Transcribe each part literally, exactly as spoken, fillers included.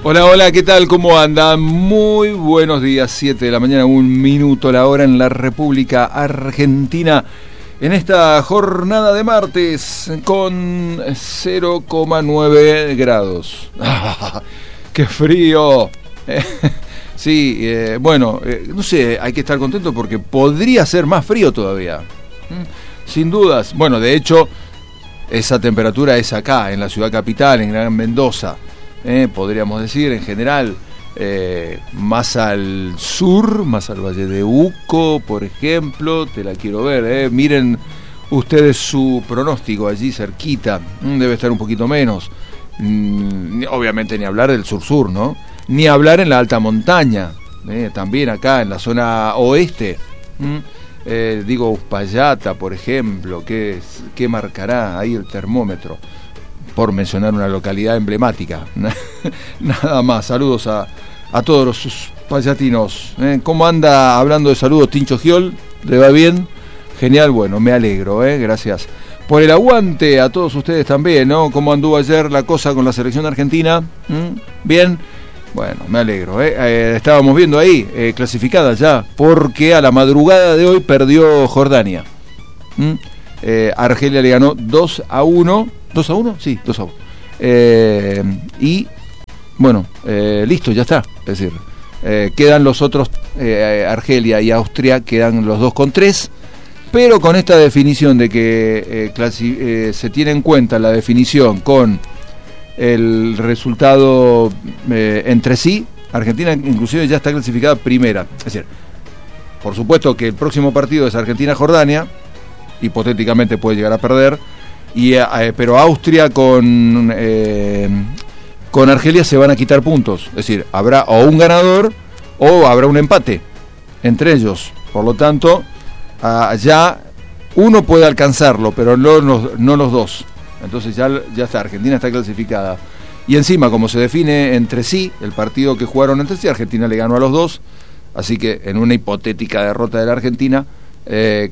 Hola, hola, ¿qué tal? ¿Cómo andan? Muy buenos días, siete de la mañana, un minuto la hora en la República Argentina. En esta jornada de martes con cero coma nueve grados. ¡Ah, ¡qué frío! Sí, eh, bueno, eh, no sé, hay que estar contento porque podría ser más frío todavía. Sin dudas. Bueno, de hecho, esa temperatura es acá, en la ciudad capital, en Gran Mendoza. Eh, podríamos decir, en general, eh, más al sur, más al Valle de Uco, por ejemplo, te la quiero ver, eh. Miren ustedes su pronóstico allí cerquita, debe estar un poquito menos, mm, obviamente ni hablar del sur-sur, ¿no? Ni hablar en la alta montaña, eh, también acá en la zona oeste, mm, eh, digo Uspallata, por ejemplo, ¿qué, qué marcará ahí el termómetro? Por mencionar una localidad emblemática. Nada más, saludos a, a todos los uspallatinos. ¿eh? ¿Cómo anda hablando de saludos Tincho Giol? ¿Le va bien? Genial, bueno, me alegro, ¿eh? Gracias por el aguante a todos ustedes también, ¿no? ¿Cómo anduvo ayer la cosa con la selección argentina? ¿Mm? ¿Bien? Bueno, me alegro, ¿eh? Eh, estábamos viendo ahí, eh, clasificada ya, porque a la madrugada de hoy perdió Jordania. ¿Mm? Eh, Argelia le ganó dos a uno. ¿dos a uno? Sí, dos a uno. Eh, y, bueno, eh, listo, ya está. Es decir, eh, quedan los otros, eh, Argelia y Austria, quedan los dos con tres, pero con esta definición de que eh, clasi- eh, se tiene en cuenta la definición con el resultado eh, entre sí, Argentina inclusive ya está clasificada primera. Es decir, por supuesto que el próximo partido es Argentina-Jordania, hipotéticamente puede llegar a perder, y eh, pero Austria con eh, con Argelia se van a quitar puntos, es decir, habrá o un ganador o habrá un empate entre ellos, por lo tanto uh, ya uno puede alcanzarlo, pero no los, no los dos, entonces ya, ya está, Argentina está clasificada, y encima como se define entre sí el partido que jugaron entre sí, Argentina le ganó a los dos, así que en una hipotética derrota de la Argentina, eh,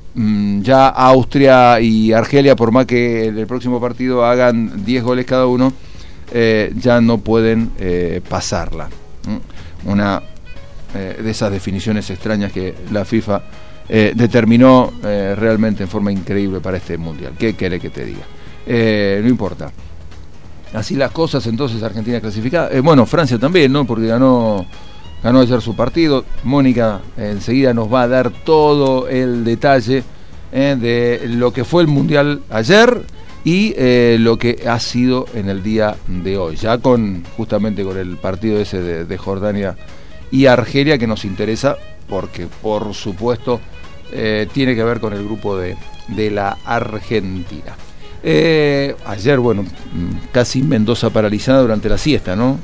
ya Austria y Argelia, por más que en el próximo partido hagan diez goles cada uno, eh, ya no pueden eh, pasarla. ¿Mm? Una eh, de esas definiciones extrañas que la FIFA eh, determinó eh, realmente en forma increíble para este mundial. ¿Qué quiere que te diga? Eh, no importa. Así las cosas, entonces Argentina clasificada. Eh, bueno, Francia también, ¿no? Porque ganó... Ganó ayer su partido. Mónica eh, enseguida nos va a dar todo el detalle eh, de lo que fue el Mundial ayer y eh, lo que ha sido en el día de hoy. Ya con justamente con el partido ese de, de Jordania y Argelia que nos interesa porque por supuesto eh, tiene que ver con el grupo de, de la Argentina. Eh, ayer, bueno, casi Mendoza paralizada durante la siesta, ¿no?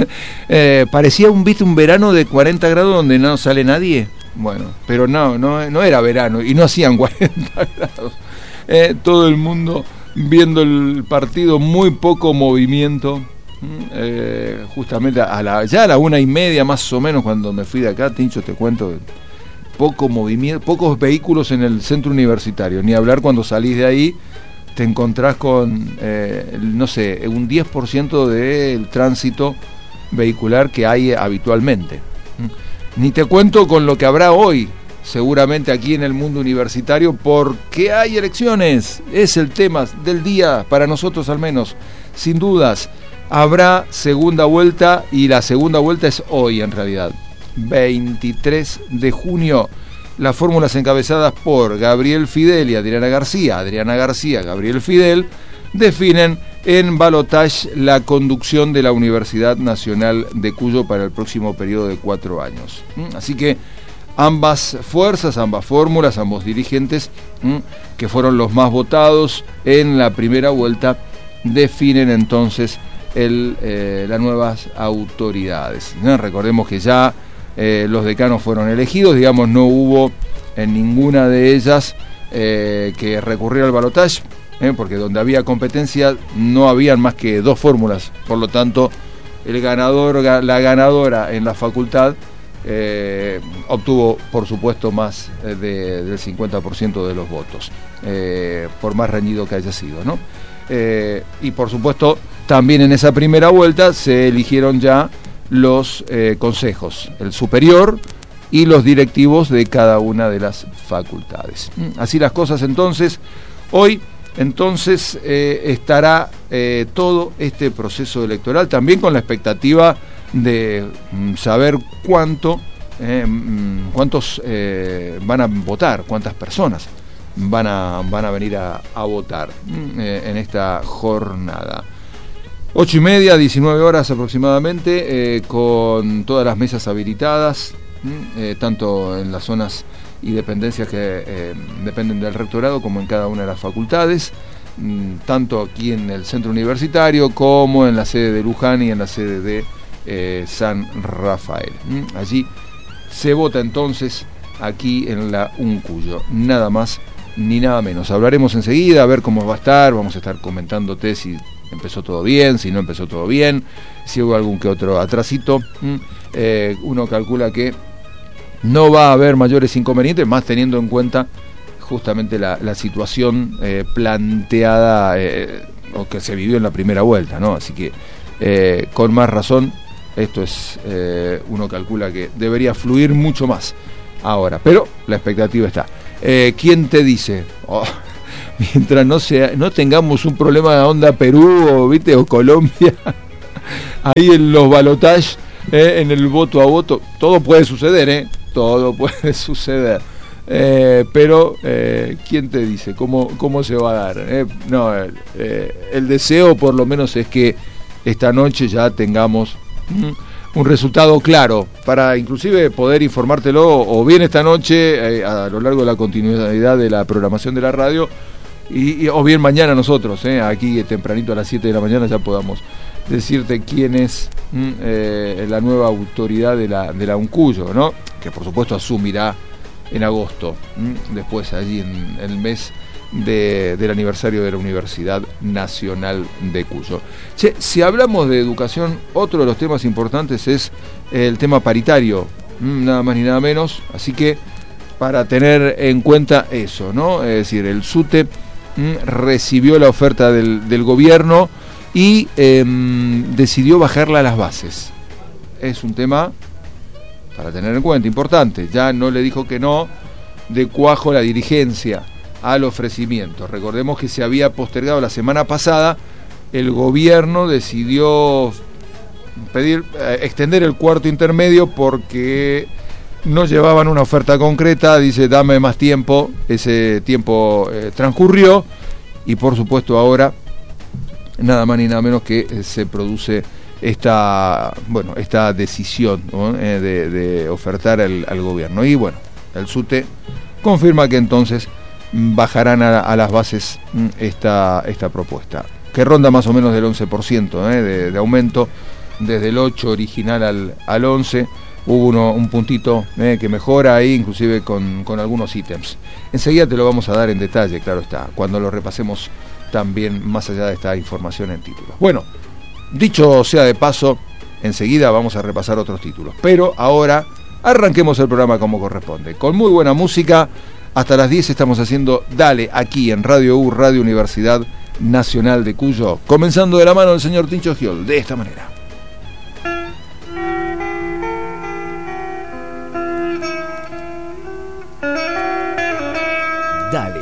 eh, parecía un, ¿viste, un verano de cuarenta grados donde no sale nadie. Bueno, pero no, no, no era verano y no hacían cuarenta grados. Eh, todo el mundo viendo el partido, muy poco movimiento. Eh, justamente a la, ya a la una y media más o menos cuando me fui de acá, Tincho, te cuento, poco movimiento, pocos vehículos en el centro universitario, ni hablar cuando salís de ahí. Te encontrás con, eh, no sé, un diez por ciento del tránsito vehicular que hay habitualmente. Ni te cuento con lo que habrá hoy, seguramente aquí en el mundo universitario, porque hay elecciones. Es el tema del día, para nosotros al menos. Sin dudas, habrá segunda vuelta, y la segunda vuelta es hoy en realidad, veintitrés de junio. Las fórmulas encabezadas por Gabriel Fidel y Adriana García, Adriana García, Gabriel Fidel, definen en balotaje la conducción de la Universidad Nacional de Cuyo para el próximo periodo de cuatro años. Así que ambas fuerzas, ambas fórmulas, ambos dirigentes, que fueron los más votados en la primera vuelta, definen entonces el, eh, las nuevas autoridades. Recordemos que ya Eh, los decanos fueron elegidos, digamos, no hubo en ninguna de ellas eh, que recurrir al balotaje, eh, porque donde había competencia no habían más que dos fórmulas, por lo tanto el ganador, la ganadora en la facultad eh, obtuvo por supuesto más de, del cincuenta por ciento de los votos, eh, por más reñido que haya sido, ¿no? eh, y por supuesto también en esa primera vuelta se eligieron ya los eh, consejos, el superior y los directivos de cada una de las facultades. Así las cosas entonces. Hoy entonces eh, estará eh, todo este proceso electoral, también con la expectativa de mm, saber cuánto, eh, mm, cuántos eh, van a votar, cuántas personas van a, van a venir a, a votar mm, eh, en esta jornada. Ocho y media, diecinueve horas aproximadamente, eh, con todas las mesas habilitadas, eh, tanto en las zonas y dependencias que eh, dependen del rectorado como en cada una de las facultades, mmm, tanto aquí en el centro universitario como en la sede de Luján y en la sede de eh, San Rafael. ¿Mm? Allí se vota entonces aquí en la Uncuyo, nada más ni nada menos. Hablaremos enseguida a ver cómo va a estar, vamos a estar comentándote si empezó todo bien, si no empezó todo bien, si hubo algún que otro atrasito. ¿Mm? Eh, uno calcula que no va a haber mayores inconvenientes, más teniendo en cuenta justamente la, la situación eh, planteada eh, o que se vivió en la primera vuelta, ¿no? Así que eh, con más razón, esto es, eh, uno calcula que debería fluir mucho más ahora, pero la expectativa está. Eh, ¿Quién te dice? Oh, mientras no sea, no tengamos un problema de onda Perú o, ¿viste? O Colombia, ahí en los balotajes, eh, en el voto a voto, todo puede suceder, ¿eh? Todo puede suceder, eh, pero eh, ¿quién te dice cómo, cómo se va a dar? Eh, no, eh, el deseo por lo menos es que esta noche ya tengamos mm, un resultado claro para inclusive poder informártelo o bien esta noche eh, a lo largo de la continuidad de la programación de la radio y, y, o bien mañana nosotros, eh, aquí tempranito a las siete de la mañana ya podamos decirte quién es mm, eh, la nueva autoridad de la, de la Uncuyo, ¿no? Que por supuesto asumirá en agosto, mm, después allí en, en el mes de, del aniversario de la Universidad Nacional de Cuyo. Che, si hablamos de educación, otro de los temas importantes es el tema paritario, mm, nada más ni nada menos, así que para tener en cuenta eso, ¿no? Es decir, el SUTE mm, recibió la oferta del, del gobierno y eh, decidió bajarla a las bases. Es un tema para tener en cuenta, importante. Ya no le dijo que no de cuajo la dirigencia al ofrecimiento. Recordemos que se había postergado la semana pasada, el gobierno decidió pedir eh, extender el cuarto intermedio porque no llevaban una oferta concreta, dice dame más tiempo, ese tiempo eh, transcurrió y por supuesto ahora nada más ni nada menos que eh, se produce esta bueno esta decisión, ¿no? eh, de, de ofertar al, al gobierno. Y bueno, el SUTE confirma que entonces bajarán a, a las bases esta, esta propuesta, que ronda más o menos del once por ciento eh, de, de aumento, desde el ocho original al, al once. Hubo uno, un puntito eh, que mejora ahí, inclusive con, con algunos ítems. Enseguida te lo vamos a dar en detalle, claro está, cuando lo repasemos también más allá de esta información en títulos. Bueno, dicho sea de paso, enseguida vamos a repasar otros títulos. Pero ahora arranquemos el programa como corresponde. Con muy buena música, hasta las diez estamos haciendo Dale, aquí en Radio U, Radio Universidad Nacional de Cuyo. Comenzando de la mano del señor Tincho Giol, de esta manera.